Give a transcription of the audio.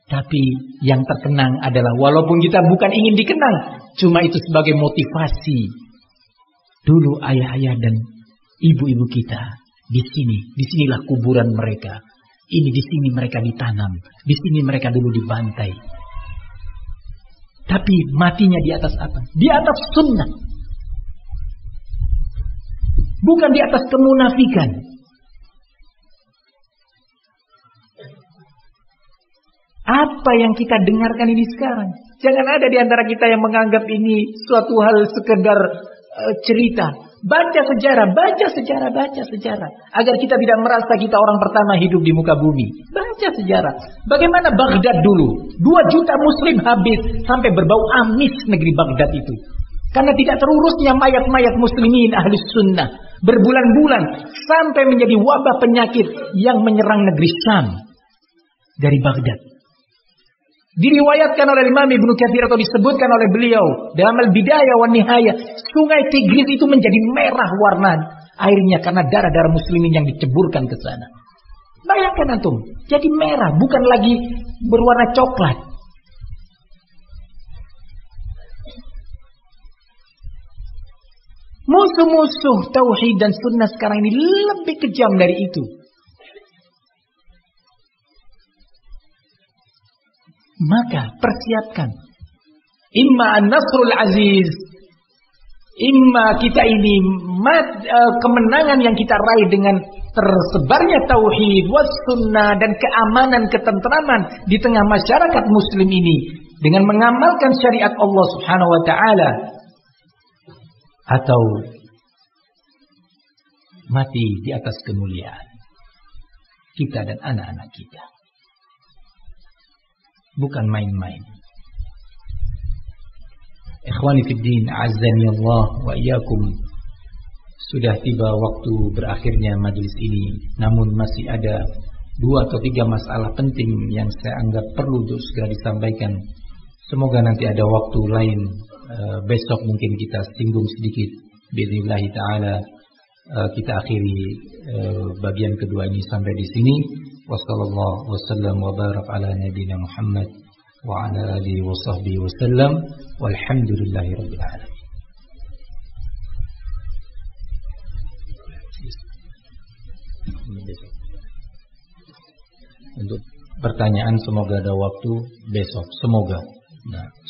Tapi yang terkenang adalah walaupun kita bukan ingin dikenang, cuma itu sebagai motivasi. Dulu ayah-ayah dan ibu-ibu kita di sini, disinilah kuburan mereka. Ini di sini mereka ditanam, di sini mereka dulu dibantai. Tapi matinya di atas apa? Di atas sunnah. Bukan di atas kemunafikan. Apa yang kita dengarkan ini sekarang? Jangan ada di antara kita yang menganggap ini suatu hal sekedar cerita. Baca sejarah. Agar kita tidak merasa kita orang pertama hidup di muka bumi. Baca sejarah. Bagaimana Baghdad dulu? 2 juta muslim habis. Sampai berbau amis negeri Baghdad itu. Karena tidak terurusnya mayat-mayat muslimin ahli sunnah. Berbulan-bulan. Sampai menjadi wabah penyakit yang menyerang negeri Syam. Dari Baghdad. Diriwayatkan oleh Imam Ibnu Katsir atau disebutkan oleh beliau dalam Al-Bidayah wa Nihayah, sungai Tigris itu menjadi merah warna airnya karena darah-darah muslimin yang diceburkan ke sana. Bayangkan antum, jadi merah, bukan lagi berwarna coklat. Musuh-musuh tauhid dan sunnah sekarang ini lebih kejam dari itu. Maka persiapkan. Imma an-nasrul aziz. Imma kita ini kemenangan yang kita raih dengan tersebarnya tauhid was sunnah dan keamanan, ketentraman di tengah masyarakat muslim ini dengan mengamalkan syariat Allah Subhanahu wa taala, atau mati di atas kemuliaan kita dan anak-anak kita. Bukan main-main. Ikhwani fid din, azzani Allah wa iyyakum. Sudah tiba waktu berakhirnya majelis ini, namun masih ada 2 atau 3 masalah penting yang saya anggap perlu untuk segera disampaikan. Semoga nanti ada waktu lain, besok mungkin kita singgung sedikit. Bismillah taala kita akhiri bagian kedua ini sampai di sini. Wassallallahu wasallam wa barak ala nabiyyina Muhammad wa ala alihi wa sahbihi wasallam walhamdulillahi rabbil alamin. Untuk pertanyaan semoga ada waktu besok, semoga. Nah.